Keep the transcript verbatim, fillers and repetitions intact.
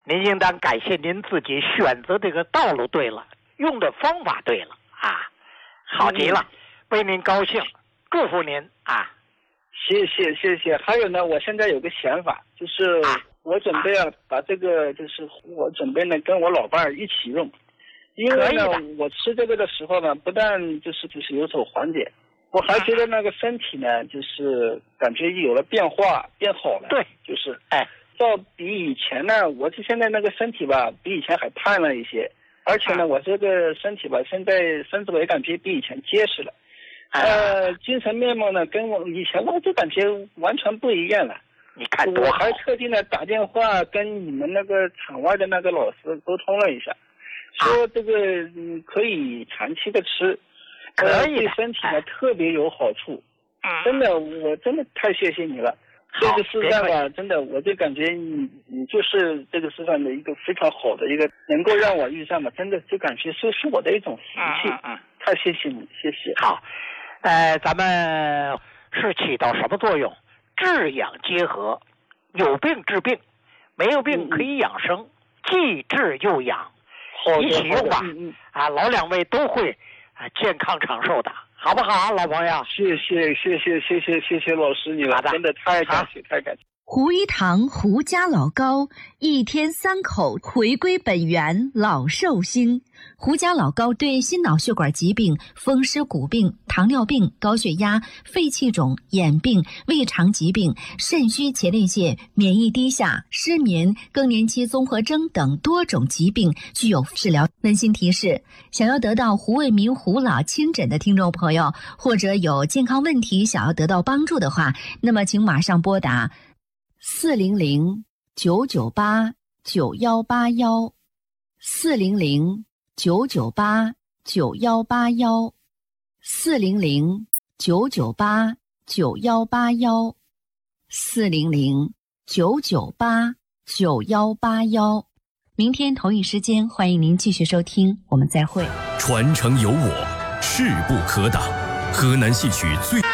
您应当感谢您自己选择这个道路对了，用的方法对了啊，好极了，为您高兴，祝福您啊！ 谢谢谢谢。还有呢，我现在有个想法，就是我准备啊把这个，就是我准备呢跟我老伴儿一起用，因为呢我吃这个的时候呢，不但就是就是有所缓解，我还觉得那个身体呢，就是感觉有了变化，变好了。 对， 就是哎， 照比以前呢，我这现在那个身体吧，比以前还胖了一些，而且呢，我这个身体吧，现在身子我也感觉比以前结实了。呃，精神面貌呢，跟我以前我就感觉完全不一样了。 你看多好， 我还特地呢打电话跟你们那个场外的那个老师沟通了一下，说这个嗯可以长期的吃， 可以对身体呢、哎、特别有好处。 嗯， 真的，我真的太谢谢你了。这个世上吧，真的，我就感觉你你就是这个世上的一个非常好的一个，能够让我遇上嘛，真的就感觉是是我的一种福气。 嗯嗯， 太谢谢你，谢谢。 好。呃，咱们是起到什么作用？治养结合，有病治病，没有病可以养生，嗯、既治又养，一起用吧。 嗯嗯、 啊，老两位都会啊健康长寿的，好不好，老朋友？ 谢谢谢谢谢谢谢谢老师你了，真的太感谢太感谢。 胡一堂胡家老高，一天三口回归本源，老寿星。胡家老高对心脑血管疾病、风湿骨病、糖尿病、高血压、肺气肿、眼病、胃肠疾病、肾虚前列腺、免疫低下、失眠、更年期综合征等多种疾病具有治疗。温馨提示：想要得到胡卫民胡老亲诊的听众朋友，或者有健康问题想要得到帮助的话，那么请马上拨打四零零九九八九幺八幺，四零零九九八九幺八幺，四零零九九八九幺八幺，四零零九九八九幺八幺。明天同一时间，欢迎您继续收听，我们再会。 传承有我，势不可挡。河南戏曲最。